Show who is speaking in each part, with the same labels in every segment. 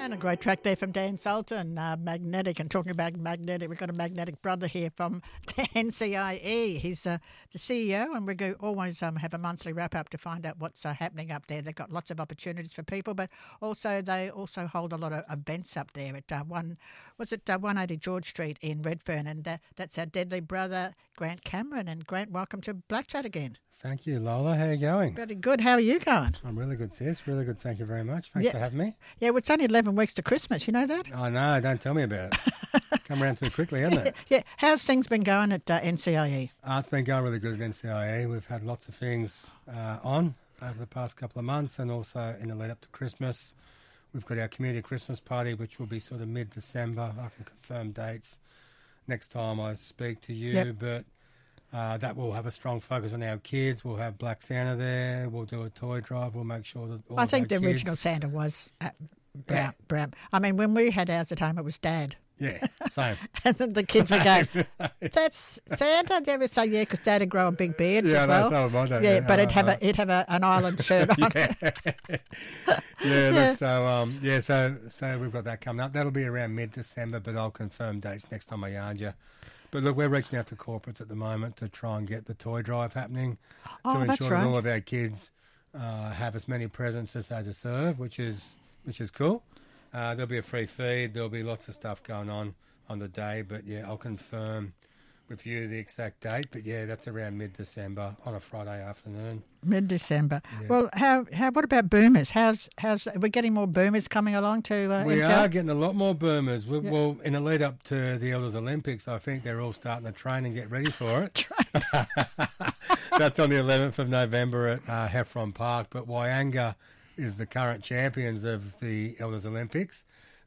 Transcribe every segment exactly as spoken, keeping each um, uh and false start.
Speaker 1: And a great track there from Dan Sultan, uh, Magnetic. And talking about Magnetic, we've got a Magnetic brother here from the N C I E. He's uh, the C E O, and we go always um, have a monthly wrap-up to find out what's uh, happening up there. They've got lots of opportunities for people, but also they also hold a lot of events up there at uh, one, was it uh, one eighty George Street in Redfern, and uh, that's our deadly brother, Grant Cameron. And Grant, welcome to Black Chat again.
Speaker 2: Thank you, Lola. How are you going?
Speaker 1: Very good. How are you going?
Speaker 2: I'm really good, sis. Really good. Thank you very much. Thanks
Speaker 1: yeah.
Speaker 2: for having me.
Speaker 1: Yeah, well, it's only eleven weeks to Christmas. You know that?
Speaker 2: Oh, no, don't tell me about it. Come around too quickly, hasn't it?
Speaker 1: Yeah. How's things been going at uh, N C I E?
Speaker 2: Uh, it's been going really good at N C I E. We've had lots of things uh, on over the past couple of months, and also in the lead up to Christmas. We've got our community Christmas party, which will be sort of mid-December. I can confirm dates next time I speak to you,
Speaker 1: yep.
Speaker 2: but... Uh, that will have a strong focus on our kids. We'll have Black Santa there. We'll do a toy drive. We'll make sure that all
Speaker 1: I think
Speaker 2: of
Speaker 1: the
Speaker 2: our
Speaker 1: original
Speaker 2: kids...
Speaker 1: Santa was at Brown,
Speaker 2: yeah.
Speaker 1: Brown. I mean, when we had ours at home, it was Dad.
Speaker 2: Yeah, same.
Speaker 1: And then the kids would go, that's Santa. They would say, yeah, because Dad would grow a big beard
Speaker 2: yeah,
Speaker 1: as well.
Speaker 2: Yeah, so my dad.
Speaker 1: Yeah,
Speaker 2: yeah,
Speaker 1: but
Speaker 2: uh,
Speaker 1: it'd have,
Speaker 2: uh,
Speaker 1: a, it'd have a, an island shirt on.
Speaker 2: yeah, yeah, yeah. Look, so, um, yeah, so, so we've got that coming up. That'll be around mid-December, but I'll confirm dates next time I yarn you. But look, we're reaching out to corporates at the moment to try and get the toy drive happening
Speaker 1: oh,
Speaker 2: to
Speaker 1: that's
Speaker 2: ensure
Speaker 1: right.
Speaker 2: that all of our kids uh, have as many presents as they deserve, which is which is cool. Uh, there'll be a free feed. There'll be lots of stuff going on on the day. But, yeah, I'll confirm with you the exact date. But, yeah, that's around mid-December on a Friday afternoon.
Speaker 1: Mid-December.
Speaker 2: Yeah.
Speaker 1: Well, how how what about boomers? How's how's we're getting more boomers coming along to uh,
Speaker 2: We
Speaker 1: N C I E?
Speaker 2: are getting a lot more boomers. We,
Speaker 1: Yeah.
Speaker 2: Well, in the lead up to the Elders Olympics, I think they're all starting to train and get ready for it. That's on the eleventh of November at uh, Heffron Park. But Wyanga is the current champions of the Elders Olympics,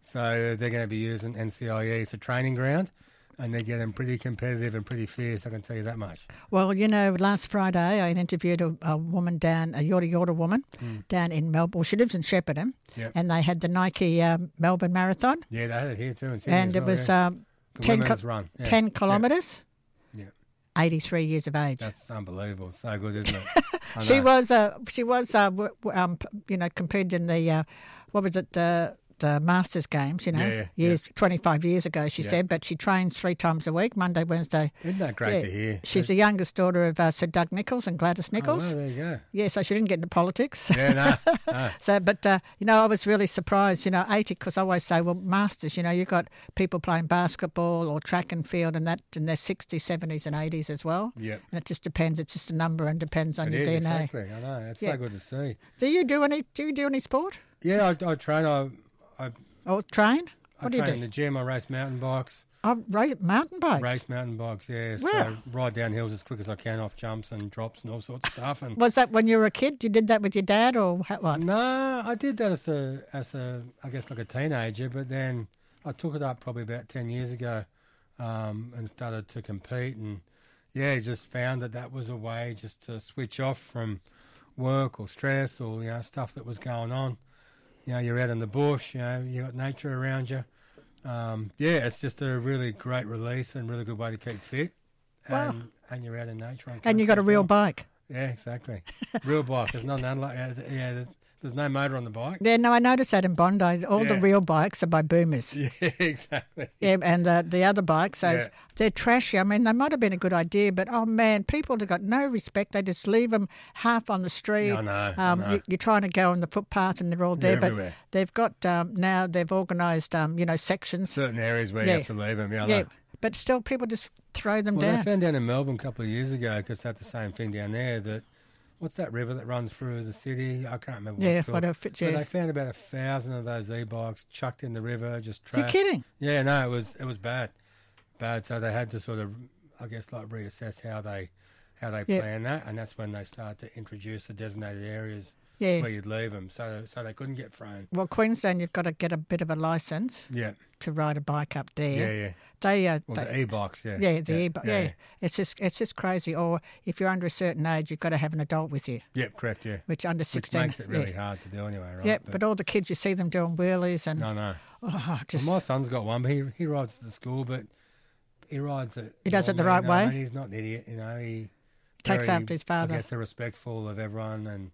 Speaker 2: so they're going to be using N C I E as a training ground. And they're getting pretty competitive and pretty fierce, I can tell you that much.
Speaker 1: Well, you know, last Friday I interviewed a, a woman down, a Yorta Yorta woman, mm. down in Melbourne. Well, she lives in Shepparton,
Speaker 2: yep.
Speaker 1: and they had the Nike um, Melbourne Marathon.
Speaker 2: Yeah, they had it here too in Sydney.
Speaker 1: And
Speaker 2: as
Speaker 1: it
Speaker 2: well,
Speaker 1: was
Speaker 2: yeah.
Speaker 1: um,
Speaker 2: the
Speaker 1: ten,
Speaker 2: women's
Speaker 1: co-
Speaker 2: run. Yeah.
Speaker 1: ten kilometres,
Speaker 2: yeah.
Speaker 1: eighty-three years of age.
Speaker 2: That's unbelievable. So good, isn't it?
Speaker 1: she was, uh, she was, uh, w- w- um, you know, competed in the, uh, what was it, uh, the Masters Games, you know,
Speaker 2: yeah, yeah,
Speaker 1: years
Speaker 2: yeah.
Speaker 1: twenty-five years ago, she
Speaker 2: yeah.
Speaker 1: said, but she trains three times a week, Monday, Wednesday.
Speaker 2: Isn't that great
Speaker 1: yeah.
Speaker 2: to hear?
Speaker 1: She's
Speaker 2: That's...
Speaker 1: the youngest daughter of uh, Sir Doug Nicholls and Gladys Nicholls.
Speaker 2: Oh, well, there you go.
Speaker 1: Yeah, so she didn't get into politics.
Speaker 2: Yeah, no. no.
Speaker 1: So, but, uh, you know, I was really surprised, you know, eighty, because I always say, well, Masters, you know, you've got people playing basketball or track and field and that in their sixties, seventies and eighties as well.
Speaker 2: Yep.
Speaker 1: And it just depends. It's just a number and depends on
Speaker 2: it
Speaker 1: your
Speaker 2: is,
Speaker 1: D N A.
Speaker 2: Exactly, I know. It's
Speaker 1: yeah.
Speaker 2: so good to see.
Speaker 1: Do you do any, do you do any sport?
Speaker 2: Yeah, I, I train. I, I,
Speaker 1: or train?
Speaker 2: I
Speaker 1: What do you
Speaker 2: train
Speaker 1: do?
Speaker 2: in the gym. I race mountain bikes.
Speaker 1: Oh, race mountain bikes?
Speaker 2: Race mountain bikes, yeah.
Speaker 1: Wow.
Speaker 2: So ride down hills as quick as I can off jumps and drops and all sorts of stuff. And
Speaker 1: Was that when you were a kid? You did that with your dad or what?
Speaker 2: No, I did that as a, as a, I guess like a teenager, but then I took it up probably about ten years ago um, and started to compete. And yeah, just found that that was a way just to switch off from work or stress or, you know, stuff that was going on. You know, you're out in the bush, you know, you got nature around you. Um, yeah, it's just a really great release and really good way to keep fit.
Speaker 1: Wow.
Speaker 2: And, and you're out in nature.
Speaker 1: And you got a real
Speaker 2: well.
Speaker 1: bike.
Speaker 2: Yeah, exactly. Real bike. There's not an like, yeah, there's no motor on the bike.
Speaker 1: Yeah, no, I noticed that in Bondi. All
Speaker 2: yeah.
Speaker 1: the real bikes are by boomers.
Speaker 2: Yeah, exactly.
Speaker 1: Yeah, and uh, the other bikes, so
Speaker 2: Yeah.
Speaker 1: they're trashy. I mean, they might have been a good idea, but oh man, people have got no respect. They just leave them half on the street.
Speaker 2: I know,
Speaker 1: Um,
Speaker 2: I know.
Speaker 1: You, you're trying to go on the footpath and they're all
Speaker 2: They're
Speaker 1: there, but
Speaker 2: everywhere.
Speaker 1: they've got um, now they've organised, um, you know, sections.
Speaker 2: Certain areas where
Speaker 1: Yeah.
Speaker 2: you have to leave them. Yeah, I
Speaker 1: Yeah,
Speaker 2: know.
Speaker 1: but still, people just throw them
Speaker 2: Well,
Speaker 1: down.
Speaker 2: they found down in Melbourne a couple of years ago, because they had the same thing down there, that, what's that river that runs through the city? I can't remember what
Speaker 1: Yeah,
Speaker 2: it's called.
Speaker 1: what a fit-
Speaker 2: But
Speaker 1: yeah.
Speaker 2: they found about a thousand of those e-bikes chucked in the river, just
Speaker 1: You're
Speaker 2: trashed.
Speaker 1: kidding?
Speaker 2: Yeah, no, it was it was bad, bad. So they had to sort of, I guess, like reassess how they how they
Speaker 1: Yeah.
Speaker 2: plan that, and that's when they started to introduce the designated areas
Speaker 1: Yeah.
Speaker 2: where you'd leave them, so so they couldn't get thrown.
Speaker 1: Well, Queensland, you've got to get a bit of a licence
Speaker 2: Yeah,
Speaker 1: to ride a bike up there.
Speaker 2: yeah, yeah.
Speaker 1: They, uh,
Speaker 2: Well,
Speaker 1: they
Speaker 2: the e-bikes, yeah,
Speaker 1: yeah, the
Speaker 2: yeah,
Speaker 1: e- yeah, it's just it's just crazy. Or if you're under a certain age, you've got to have an adult with you,
Speaker 2: Yep, correct, yeah.
Speaker 1: which under
Speaker 2: Which
Speaker 1: sixteen
Speaker 2: makes it really
Speaker 1: yeah.
Speaker 2: hard to do anyway, right?
Speaker 1: Yeah, but, all the kids you see them doing wheelies and
Speaker 2: no, no.
Speaker 1: oh, just
Speaker 2: Well, my son's got one, but he he rides to the school, but he rides it.
Speaker 1: He
Speaker 2: you
Speaker 1: does
Speaker 2: know
Speaker 1: it the
Speaker 2: what I
Speaker 1: right
Speaker 2: mean? No,
Speaker 1: way?
Speaker 2: I mean, he's not an idiot, you know. He
Speaker 1: Takes
Speaker 2: very,
Speaker 1: after his father.
Speaker 2: I guess they're respectful of everyone, and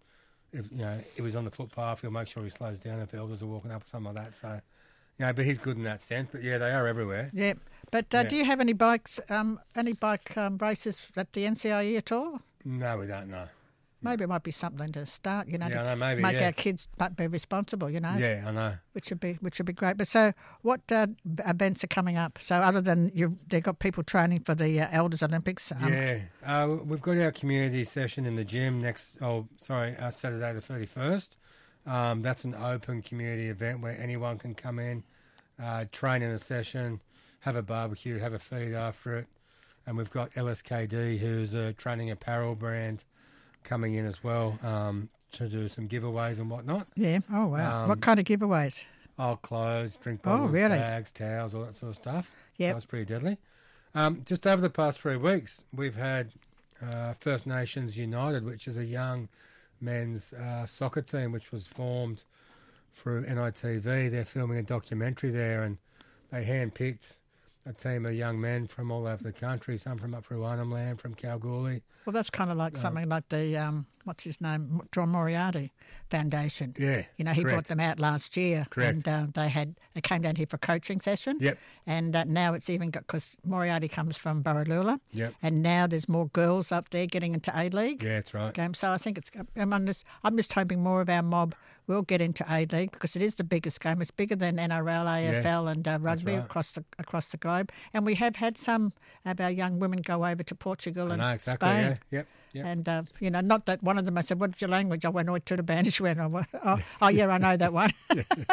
Speaker 2: if you know if he's on the footpath, he'll make sure he slows down if elders are walking up or something like that. So, you know, but he's good in that sense. But yeah, they are everywhere.
Speaker 1: Yeah, but uh,
Speaker 2: Yeah.
Speaker 1: do you have any bikes, um, any bike um, races at the N C I E at all?
Speaker 2: No, we don't know.
Speaker 1: Maybe it might be something to start. You know,
Speaker 2: Yeah,
Speaker 1: to
Speaker 2: I know, maybe,
Speaker 1: make
Speaker 2: yeah.
Speaker 1: our kids but be responsible. You know.
Speaker 2: Yeah, I know.
Speaker 1: Which would be which would be great. But so, what uh, events are coming up? So, other than you, they've got people training for the uh, Elders Olympics. Um,
Speaker 2: Yeah, uh, we've got our community session in the gym next. Oh, sorry, uh, Saturday the thirty first. Um, that's an open community event where anyone can come in, uh, train in a session, have a barbecue, have a feed after it, and we've got L S K D, who's a training apparel brand, coming in as well um, to do some giveaways and whatnot.
Speaker 1: Yeah. Oh wow.
Speaker 2: Um,
Speaker 1: what kind of giveaways?
Speaker 2: Oh, clothes, drink
Speaker 1: Oh,
Speaker 2: bottles,
Speaker 1: really?
Speaker 2: bags, towels, all that sort of stuff.
Speaker 1: Yep.
Speaker 2: So it's pretty deadly. Um, just over the past three weeks, we've had uh, First Nations United, which is a young men's uh, soccer team which was formed through N I T V. They're filming a documentary there, and they handpicked a team of young men from all over the country, some from up through Arnhem Land, from Kalgoorlie.
Speaker 1: Well, that's kind of like something like the um, what's his name, John Moriarty Foundation.
Speaker 2: Yeah,
Speaker 1: You know, he
Speaker 2: correct.
Speaker 1: brought them out last year,
Speaker 2: Correct.
Speaker 1: and uh, they had they came down here for a coaching session.
Speaker 2: Yep,
Speaker 1: And uh, now it's even got because Moriarty comes from Baralula,
Speaker 2: yep.
Speaker 1: and now there's more girls up there getting into A League
Speaker 2: Yeah, that's right.
Speaker 1: games. So I think it's. I'm just, I'm just hoping more of our mob will get into A League because it is the biggest game. It's bigger than N R L, A F L, and uh, rugby
Speaker 2: right.
Speaker 1: across the across the globe. And we have had some of our young women go over to Portugal
Speaker 2: I
Speaker 1: and
Speaker 2: know, exactly,
Speaker 1: Spain.
Speaker 2: yeah. Yep, yep.
Speaker 1: And, uh, you know, not that one of them, I said, what's your language? I went, oh, to the band. She went, oh, oh, oh, yeah, I know that one.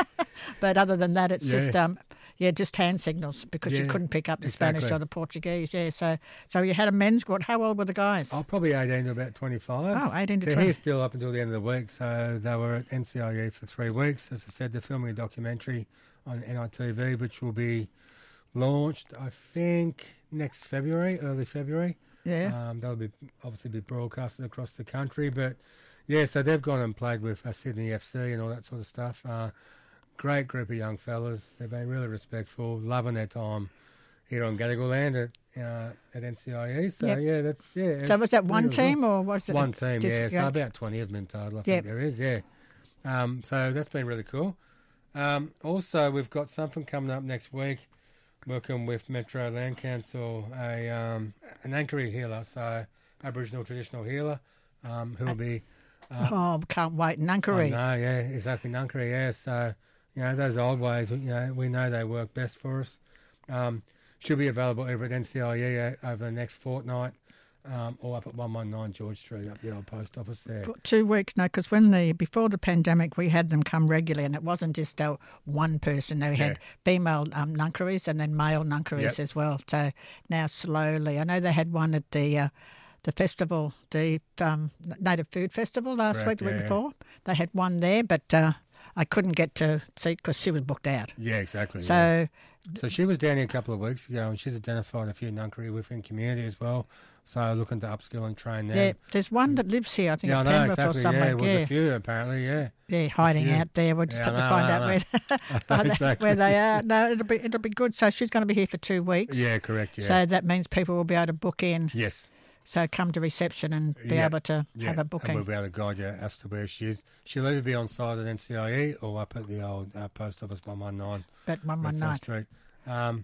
Speaker 1: But other than that, it's
Speaker 2: Yeah.
Speaker 1: just, um, yeah, just hand signals because you
Speaker 2: Yeah,
Speaker 1: couldn't pick up the
Speaker 2: exactly.
Speaker 1: Spanish or the Portuguese. Yeah, so so you had a men's squad. How old were the guys?
Speaker 2: Oh, probably eighteen to about twenty-five.
Speaker 1: Oh, eighteen to
Speaker 2: They're
Speaker 1: twenty.
Speaker 2: here still up until the end of the week, so they were at N C I E for three weeks. As I said, they're filming a documentary on N I T V, which will be launched, I think, next February, early February.
Speaker 1: Yeah.
Speaker 2: Um, that'll be obviously be broadcasted across the country, but yeah, so they've gone and played with uh, Sydney F C and all that sort of stuff. Uh, great group of young fellas. They've been really respectful, loving their time here on Gadigal land at uh, at N C I E. So
Speaker 1: Yep.
Speaker 2: yeah, that's yeah.
Speaker 1: So
Speaker 2: it's
Speaker 1: was that one
Speaker 2: really good.
Speaker 1: team or was it
Speaker 2: One team,
Speaker 1: just-
Speaker 2: yeah.
Speaker 1: yeah.
Speaker 2: So about twenty of them in total, I
Speaker 1: Yep.
Speaker 2: think there is, yeah. Um, so that's been really cool. Um, also, we've got something coming up next week, working with Metro Land Council, a um, an Anchorage healer, so Aboriginal traditional healer, um, who will be. Uh,
Speaker 1: Oh, can't wait.
Speaker 2: I
Speaker 1: Nankaree.
Speaker 2: know, yeah, exactly, Nunkary, yeah. So, you know, those old ways, you know, we know they work best for us. Um, should be available over at N C I E uh, over the next fortnight, um, or up at one one nine George Street, up the old post office there.
Speaker 1: Two weeks now, because when the before the pandemic, we had them come regularly, and it wasn't just uh, one person. They had
Speaker 2: Yeah.
Speaker 1: female um, nunkeries and then male nunkeries
Speaker 2: Yep.
Speaker 1: as well. So now slowly, I know they had one at the uh, the festival, the um, Native Food Festival last
Speaker 2: Correct,
Speaker 1: week, the week
Speaker 2: yeah.
Speaker 1: before. They had one there, but uh, I couldn't get to see because she was booked out.
Speaker 2: Yeah, exactly.
Speaker 1: So
Speaker 2: yeah. So she was down here a couple of weeks ago, and she's identified a few Nunkery within community as well. So looking to upskill and train them.
Speaker 1: yeah, there's one that lives here, I think,
Speaker 2: yeah, I
Speaker 1: at
Speaker 2: know
Speaker 1: Penrith
Speaker 2: exactly.
Speaker 1: or
Speaker 2: Yeah,
Speaker 1: somewhere.
Speaker 2: it was
Speaker 1: Yeah,
Speaker 2: a few apparently. Yeah,
Speaker 1: they're hiding
Speaker 2: few.
Speaker 1: out there. We'll just
Speaker 2: Yeah,
Speaker 1: have to
Speaker 2: I
Speaker 1: find
Speaker 2: know,
Speaker 1: out
Speaker 2: I
Speaker 1: where, where, they,
Speaker 2: Exactly.
Speaker 1: where they are. No, it'll be it'll be good. So she's going to be here for two weeks.
Speaker 2: yeah, correct. Yeah.
Speaker 1: So that means people will be able to book in.
Speaker 2: yes.
Speaker 1: So come to reception and be
Speaker 2: Yeah,
Speaker 1: able to
Speaker 2: Yeah.
Speaker 1: have a
Speaker 2: And
Speaker 1: booking.
Speaker 2: we'll be able to guide you as to where she is. She'll either be on site at N C I E or up at the old uh, post office one one nine.
Speaker 1: But one one
Speaker 2: Redfern
Speaker 1: nine.
Speaker 2: Street. Um,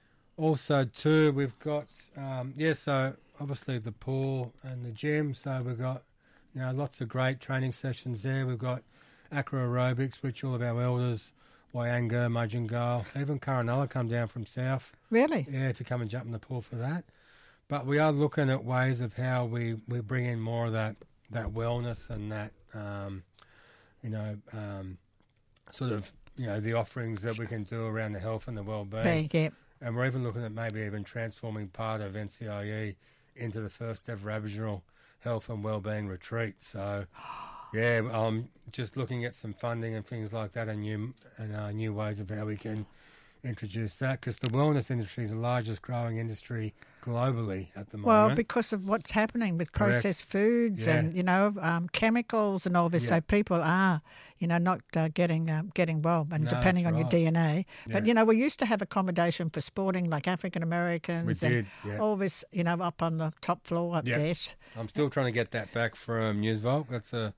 Speaker 2: also, too, we've got um, yeah. So obviously the pool and the gym. So we've got you know lots of great training sessions there. We've got acro aerobics, which all of our elders, Wyanga, Mudgeongal, even Coronella come down from south.
Speaker 1: Really?
Speaker 2: Yeah, to come and jump in the pool for that. But we are looking at ways of how we, we bring in more of that, that wellness and that, um, you know, um, sort of, you know, the offerings that we can do around the health and the well-being.
Speaker 1: Yeah, yeah.
Speaker 2: And we're even looking at maybe even transforming part of N C I E into the first ever Aboriginal health and wellbeing retreat. So, yeah, um, just looking at some funding and things like that, and new and uh, new ways of how we can introduce that, because the wellness industry is the largest growing industry globally at the
Speaker 1: Well,
Speaker 2: moment.
Speaker 1: because of what's happening with
Speaker 2: Correct.
Speaker 1: processed foods
Speaker 2: Yeah.
Speaker 1: and you know um, chemicals and all this,
Speaker 2: Yeah.
Speaker 1: so people are you know not uh, getting uh, getting well, and
Speaker 2: No,
Speaker 1: depending
Speaker 2: that's
Speaker 1: on your
Speaker 2: right.
Speaker 1: D N A. But
Speaker 2: Yeah.
Speaker 1: you know we used to have accommodation for sporting, like African Americans,
Speaker 2: we
Speaker 1: and
Speaker 2: did, yeah.
Speaker 1: all this you know up on the top floor up
Speaker 2: Yeah.
Speaker 1: there.
Speaker 2: I'm still trying to get that back from Newsvault. That's a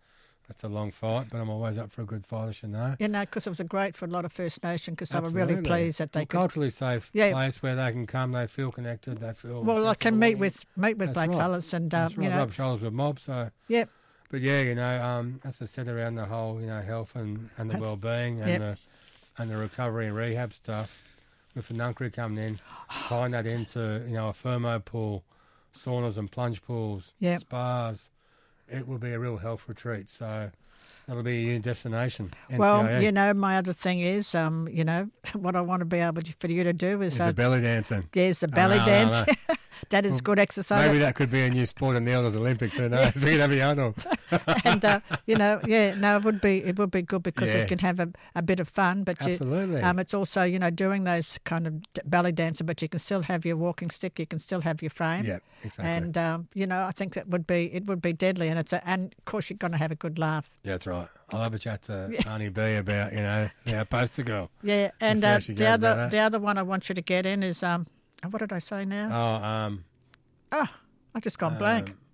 Speaker 2: It's a long fight, but I'm always up for a good fight, as you know.
Speaker 1: You know, because it was a great for a lot of First Nation because they were really
Speaker 2: Absolutely.
Speaker 1: pleased that they
Speaker 2: Well,
Speaker 1: could.
Speaker 2: culturally safe
Speaker 1: Yeah.
Speaker 2: place where they can come, they feel connected, they feel.
Speaker 1: Well, I
Speaker 2: sense of
Speaker 1: can meet
Speaker 2: belonging.
Speaker 1: with meet with
Speaker 2: That's
Speaker 1: black
Speaker 2: right.
Speaker 1: fellas and um,
Speaker 2: That's right.
Speaker 1: you know,
Speaker 2: Rub shoulders with mob. So,
Speaker 1: yep,
Speaker 2: but yeah, you know, um, as I said, around the whole, you know, health and, and the
Speaker 1: That's-
Speaker 2: well-being and
Speaker 1: yep.
Speaker 2: the and the recovery and rehab stuff, with the Nunkri coming in, tying that into, you know, a thermo pool, saunas and plunge pools,
Speaker 1: Yep.
Speaker 2: spas, it will be a real health retreat. So that'll be your destination.
Speaker 1: Well,
Speaker 2: N C I A.
Speaker 1: you know, my other thing is, um, you know, what I want to be able to, for you to do is,
Speaker 2: Is
Speaker 1: uh,
Speaker 2: the belly dancing.
Speaker 1: there's the belly
Speaker 2: know, I know, I
Speaker 1: dance. That is good exercise.
Speaker 2: Maybe that could be a new sport in the Elders Olympics. Who knows? We could have a yarn on.
Speaker 1: and uh, you know, yeah, no, it would be it would be good because
Speaker 2: Yeah.
Speaker 1: you can have a, a bit of fun, but you,
Speaker 2: Absolutely.
Speaker 1: um, it's also you know doing those kind of d- belly dancing, but you can still have your walking stick, you can still have your frame,
Speaker 2: Yeah, exactly.
Speaker 1: and um, you know, I think that would be it would be deadly, and it's a, and of course you're going to have a good laugh.
Speaker 2: Yeah, that's right. I'll have a chat to Arnie B about, you know, our poster girl.
Speaker 1: Yeah, and
Speaker 2: see how
Speaker 1: uh,
Speaker 2: she
Speaker 1: the
Speaker 2: goes
Speaker 1: other
Speaker 2: about that.
Speaker 1: the other one I want you to get in is um, what did I say now?
Speaker 2: Oh, um,
Speaker 1: Oh, I've just gone blank.
Speaker 2: um,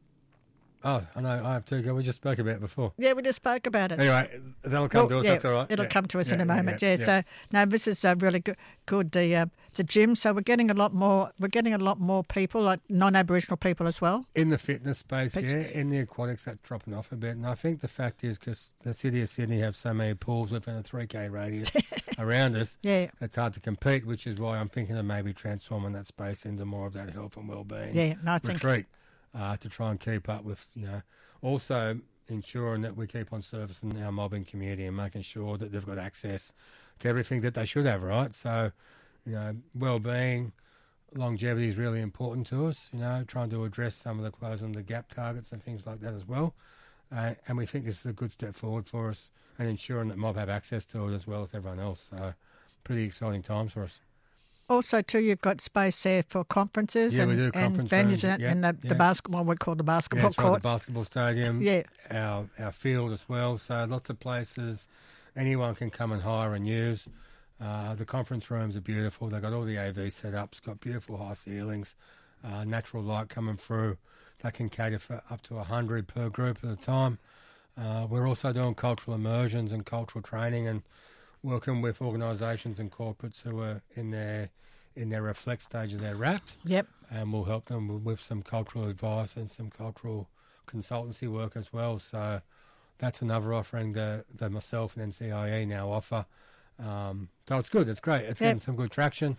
Speaker 2: oh, I know. I have two. We just spoke about it before.
Speaker 1: Yeah, we just spoke about it.
Speaker 2: Anyway, that'll come
Speaker 1: Well,
Speaker 2: to us.
Speaker 1: yeah,
Speaker 2: That's all right.
Speaker 1: It'll
Speaker 2: Yeah,
Speaker 1: come to us in
Speaker 2: yeah,
Speaker 1: a moment.
Speaker 2: yeah,
Speaker 1: Yeah.
Speaker 2: yeah.
Speaker 1: So no, this is uh, really good. Good. The uh, the gym. So we're getting a lot more. We're getting a lot more people, like non-Aboriginal people as well.
Speaker 2: In the fitness space,
Speaker 1: But-
Speaker 2: yeah. In the aquatics, that's dropping off a bit. And I think the fact is because the city of Sydney have so many pools within a three K radius around us,
Speaker 1: Yeah.
Speaker 2: it's hard to compete, which is why I'm thinking of maybe transforming that space into more of that health and well-being
Speaker 1: Yeah. No, I think.
Speaker 2: retreat uh, to try and keep up with, you know, also ensuring that we keep on servicing our mobbing community and making sure that they've got access to everything that they should have, right? So, you know, well-being, longevity is really important to us, you know, trying to address some of the closing the gap targets and things like that as well. Uh, and we think this is a good step forward for us and ensuring that mob have access to it as well as everyone else. So pretty exciting times for us.
Speaker 1: Also, too, you've got space there for conferences
Speaker 2: Yeah,
Speaker 1: and,
Speaker 2: we do
Speaker 1: and
Speaker 2: conference
Speaker 1: venues
Speaker 2: rooms,
Speaker 1: and,
Speaker 2: yeah,
Speaker 1: and the,
Speaker 2: yeah.
Speaker 1: the basketball. We call the
Speaker 2: Yeah,
Speaker 1: basketball
Speaker 2: that's right, the
Speaker 1: courts.
Speaker 2: basketball stadium,
Speaker 1: Yeah.
Speaker 2: our our field as well. So lots of places anyone can come and hire and use. Uh, the conference rooms are beautiful. They've got all the A V set up. It's got beautiful high ceilings, uh, natural light coming through. They can cater for up to one hundred per group at a time. Uh, we're also doing cultural immersions and cultural training and working with organisations and corporates who are in their in their reflect stage of their wrapped.
Speaker 1: Yep.
Speaker 2: And we'll help them with some cultural advice and some cultural consultancy work as well. So that's another offering that, that myself and N C I E now offer. Um, so it's good. It's great. It's
Speaker 1: Yep.
Speaker 2: getting some good traction.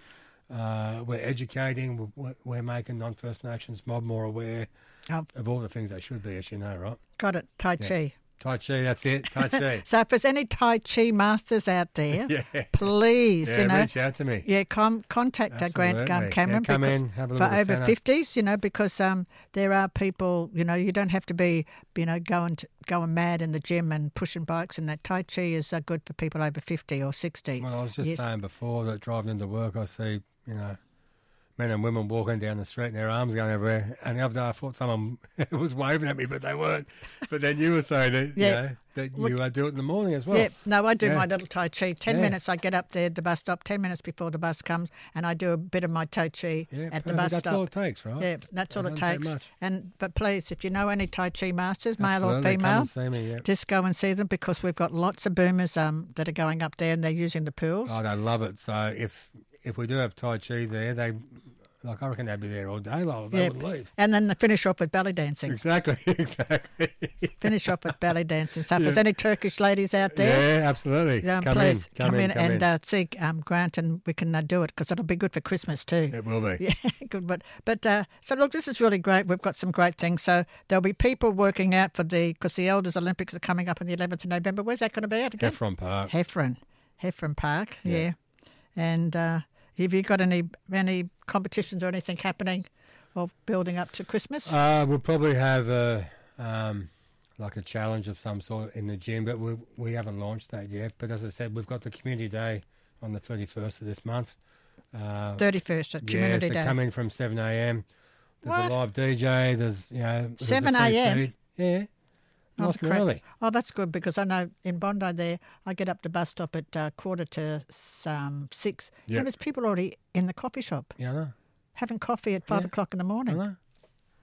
Speaker 2: Uh, we're educating. We're, we're making non-First Nations mob more aware
Speaker 1: Oh,
Speaker 2: of all the things they should be, as you know, right?
Speaker 1: got it. Tai
Speaker 2: Yeah.
Speaker 1: Chi.
Speaker 2: Tai Chi, that's it. Tai Chi.
Speaker 1: So if there's any Tai Chi masters out there,
Speaker 2: yeah.
Speaker 1: please,
Speaker 2: Yeah,
Speaker 1: you know,
Speaker 2: reach out to me.
Speaker 1: yeah, com- contact uh, Grant
Speaker 2: Absolutely.
Speaker 1: um, Cameron
Speaker 2: Yeah, come
Speaker 1: because
Speaker 2: in, have a
Speaker 1: for
Speaker 2: look at the
Speaker 1: over
Speaker 2: centre.
Speaker 1: fifties, you know, because um, there are people, you know, you don't have to be, you know, going to, going mad in the gym and pushing bikes, and that Tai Chi is uh, good for people over fifty or sixty.
Speaker 2: Well, I was just
Speaker 1: Yes.
Speaker 2: saying before that driving into work, I see, you know, men and women walking down the street and their arms going everywhere. And the other day I thought someone was waving at me, but they weren't. But then you were saying that,
Speaker 1: Yeah.
Speaker 2: you know, that you uh, do it in the morning as well.
Speaker 1: Yeah, no, I do
Speaker 2: Yeah.
Speaker 1: my little Tai Chi. Ten
Speaker 2: Yeah.
Speaker 1: minutes, I get up there at the bus stop. Ten minutes before the bus comes, and I do a bit of my Tai Chi
Speaker 2: Yeah,
Speaker 1: at the
Speaker 2: perfect.
Speaker 1: bus
Speaker 2: That's
Speaker 1: stop.
Speaker 2: all it takes, right?
Speaker 1: Yeah, that's all it
Speaker 2: doesn't take
Speaker 1: takes.
Speaker 2: much.
Speaker 1: And but please, if you know any Tai Chi masters, male or
Speaker 2: Absolutely. Come
Speaker 1: female,
Speaker 2: and see me, yeah.
Speaker 1: just go and see them because we've got lots of boomers um, that are going up there and they're using the pools.
Speaker 2: Oh, they love it. So if if we do have Tai Chi there, they, like, I reckon they'd be there all day. Like, they
Speaker 1: Yeah.
Speaker 2: wouldn't leave.
Speaker 1: And then they finish off with belly dancing.
Speaker 2: Exactly, exactly.
Speaker 1: Finish off with belly dancing. So if
Speaker 2: Yeah.
Speaker 1: there's any Turkish ladies out there,
Speaker 2: Yeah, absolutely.
Speaker 1: um,
Speaker 2: come
Speaker 1: please
Speaker 2: in, come, in, come
Speaker 1: and
Speaker 2: in.
Speaker 1: Uh, see um, Grant, and we can uh, do it because it'll be good for Christmas too.
Speaker 2: It will be.
Speaker 1: Yeah, good. But but uh, so look, this is really great. We've got some great things. So there'll be people working out for the because the Elders Olympics are coming up on the eleventh of November. Where's that going to be at again?
Speaker 2: Heffron Park.
Speaker 1: Heffron, Heffron Park. Yeah.
Speaker 2: Yeah.
Speaker 1: And uh, have you got any any competitions or anything happening or building up to Christmas?
Speaker 2: Uh, we'll probably have a um, like a challenge of some sort in the gym, but we we haven't launched that yet. But as I said, we've got the community day on the thirty-first of this month. Uh,
Speaker 1: Thirty-first at Community
Speaker 2: yeah, so
Speaker 1: Day.
Speaker 2: come in from seven a.m. There's
Speaker 1: What?
Speaker 2: a live D J. There's you know there's a
Speaker 1: seven
Speaker 2: free
Speaker 1: a.m.?
Speaker 2: feed. Yeah,
Speaker 1: Oh,
Speaker 2: nice and
Speaker 1: crack.
Speaker 2: early.
Speaker 1: Oh, that's good because I know in Bondi there, I get up the bus stop at uh, quarter to um, six.
Speaker 2: Yep.
Speaker 1: And there's people already in the coffee shop
Speaker 2: Yeah, I know.
Speaker 1: having coffee at five
Speaker 2: Yeah.
Speaker 1: o'clock in the
Speaker 2: I
Speaker 1: morning.
Speaker 2: know.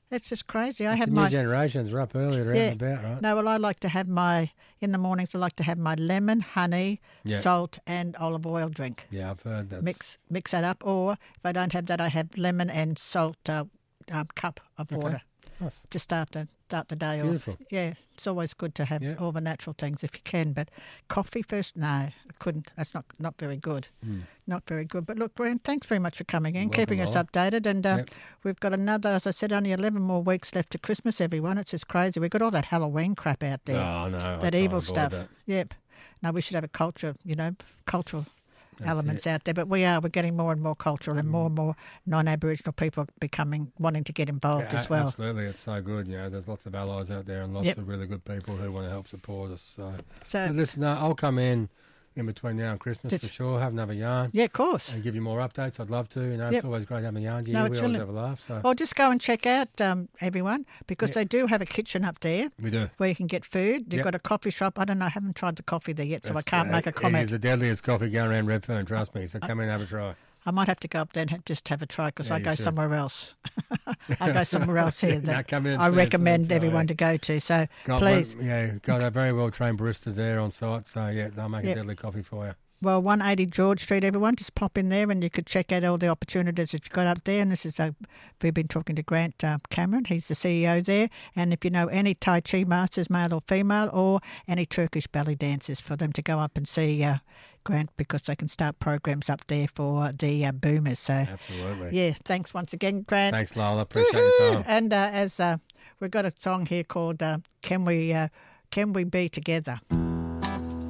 Speaker 1: It's just crazy. I
Speaker 2: It's
Speaker 1: have
Speaker 2: the new
Speaker 1: my
Speaker 2: generations are up earlier around
Speaker 1: Yeah.
Speaker 2: and about, right?
Speaker 1: no. Well, I like to have my in the mornings. I like to have my lemon, honey,
Speaker 2: Yeah.
Speaker 1: salt, and olive oil drink.
Speaker 2: Yeah, I've heard that.
Speaker 1: Mix mix that up, or if I don't have that, I have lemon and salt uh, um, cup of
Speaker 2: Okay.
Speaker 1: water
Speaker 2: Nice.
Speaker 1: to start the start the day
Speaker 2: Beautiful.
Speaker 1: off. Yeah, it's always good to have
Speaker 2: Yeah.
Speaker 1: all the natural things if you can. But coffee first, no, I couldn't. That's not not very good.
Speaker 2: Mm.
Speaker 1: Not very good. But look, Grant, thanks very much for coming in,
Speaker 2: You're
Speaker 1: keeping
Speaker 2: welcome,
Speaker 1: us updated. And uh,
Speaker 2: Yep.
Speaker 1: we've got another, as I said, only eleven more weeks left to Christmas, everyone. It's just crazy. We've got all that Halloween crap out there.
Speaker 2: Oh, no. I
Speaker 1: that
Speaker 2: try and
Speaker 1: evil
Speaker 2: avoid
Speaker 1: stuff.
Speaker 2: that.
Speaker 1: Yep. Now we should have a culture, you know, cultural
Speaker 2: That's
Speaker 1: elements out there. But we are. We're getting more and more cultural, and
Speaker 2: Mm.
Speaker 1: more and more non-Aboriginal people are becoming wanting to get involved
Speaker 2: Yeah,
Speaker 1: as well.
Speaker 2: Absolutely, it's so good. You know, there's lots of allies out there and lots
Speaker 1: Yep.
Speaker 2: of really good people who want to help support us. So,
Speaker 1: So
Speaker 2: but listen, uh, I'll come in in between now and Christmas
Speaker 1: Just-
Speaker 2: for sure. Have another yarn
Speaker 1: yeah, of course.
Speaker 2: and give you more updates. I'd love to. You know,
Speaker 1: Yep.
Speaker 2: it's always great having a yarn to you.
Speaker 1: No,
Speaker 2: we
Speaker 1: it's
Speaker 2: always
Speaker 1: really-
Speaker 2: have a laugh. So
Speaker 1: Or just go and check out um, everyone because
Speaker 2: Yeah.
Speaker 1: they do have a kitchen up there
Speaker 2: we do.
Speaker 1: where you can get food. They've
Speaker 2: Yep.
Speaker 1: got a coffee shop. I don't know. I haven't tried the coffee there yet, so I
Speaker 2: It's,
Speaker 1: can't
Speaker 2: uh,
Speaker 1: make a
Speaker 2: It
Speaker 1: comment.
Speaker 2: is the deadliest coffee going around Redfern. Trust me. So come in and have a try.
Speaker 1: I might have to go up there and have, just have a try because
Speaker 2: Yeah,
Speaker 1: I
Speaker 2: you
Speaker 1: go
Speaker 2: should.
Speaker 1: somewhere else. I go somewhere else here
Speaker 2: No,
Speaker 1: that
Speaker 2: come in
Speaker 1: I
Speaker 2: first,
Speaker 1: recommend
Speaker 2: that's all
Speaker 1: everyone
Speaker 2: right.
Speaker 1: to go to. So
Speaker 2: Got
Speaker 1: please.
Speaker 2: one- yeah, got a very well trained baristas there on site. So yeah, they'll make
Speaker 1: Yep.
Speaker 2: a deadly coffee for you.
Speaker 1: Well, one eighty George Street, everyone. Just pop in there and you could check out all the opportunities that you've got up there. And this is, uh, we've been talking to Grant uh, Cameron. He's the C E O there. And if you know any Tai Chi masters, male or female, or any Turkish belly dancers, for them to go up and see uh, Grant because they can start programs up there for the uh, boomers. So,
Speaker 2: Absolutely.
Speaker 1: yeah, thanks once again, Grant.
Speaker 2: Thanks, Lola. Appreciate your time.
Speaker 1: And uh, as uh, we've got a song here called uh, "Can We uh, Can We Be Together."